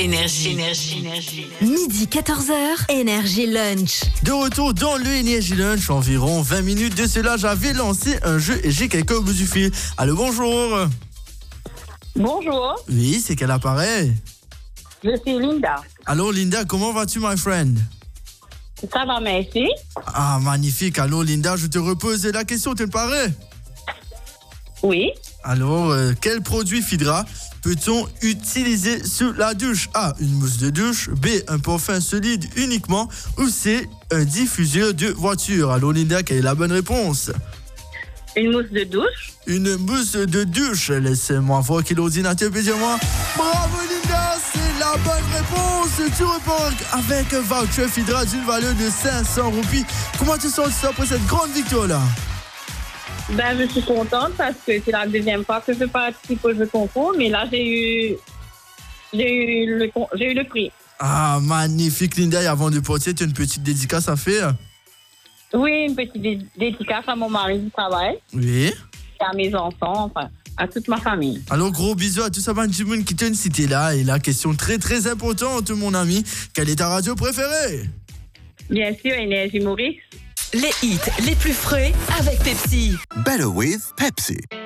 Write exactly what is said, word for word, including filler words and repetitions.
Énergie. Énergie. Énergie. Midi quatorze heures, Énergie Lunch. De retour dans le Énergie Lunch, environ vingt minutes de cela, j'avais lancé un jeu et j'ai quelqu'un au bout du fil. Allô, bonjour. Bonjour, Oui, c'est quel appareil? je suis Linda. Allô, Linda, comment vas-tu, my friend? Ça va, merci. Ah, magnifique. Allô, Linda, je te repose la question, te paraît? Oui. Alors, euh, quel produit Fidra peut-on utiliser sous la douche? A, une mousse de douche. B, un parfum solide uniquement. Ou C, un diffuseur de voiture. Allô, Linda, quelle est la bonne réponse? Une mousse de douche. Une mousse de douche. Laissez-moi voir qui l'ordinateur peut dire moi. Bravo, Linda, c'est la bonne réponse. Tu repars avec un voucher Fidra d'une valeur de cinq cents roupies. Comment tu sens après cette grande victoire-là? Ben, je suis contente parce que c'est la deuxième fois que je participe au jeu concours, mais là, j'ai eu, j'ai eu le, con- j'ai eu le prix. Ah, magnifique, Linda. Et avant de partir, tu as une petite dédicace à faire? Oui, une petite dé- dédicace à mon mari du travail, Oui. et à mes enfants, enfin, à toute ma famille. Alors, gros bisous à tous ces gens qui t'ont cité là. Et la question très, très importante, mon ami. Quelle est ta radio préférée? Bien sûr, Énergie Maurice. Les hits les plus frais avec Pepsi. Better with Pepsi.